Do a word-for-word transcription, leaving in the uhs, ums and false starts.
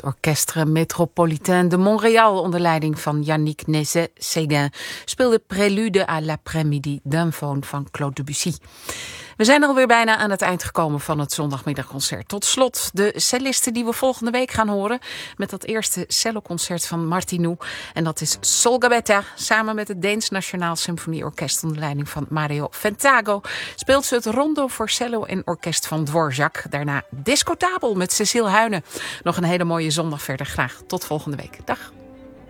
Het Orchestre Métropolitain de Montréal onder leiding van Yannick Nézet-Séguin speelde Prélude à l'après-midi d'un faune van Claude Debussy. We zijn alweer bijna aan het eind gekomen van het zondagmiddagconcert. Tot slot de cellisten die we volgende week gaan horen met dat eerste celloconcert van Martinů. En dat is Sol Gabetta. Samen met het Deens Nationaal Symfonieorkest onder leiding van Mario Fentago speelt ze het Rondo voor cello en orkest van Dvorak. Daarna Discotabel met Cecile Huyne. Nog een hele mooie zondag verder. Graag tot volgende week. Dag.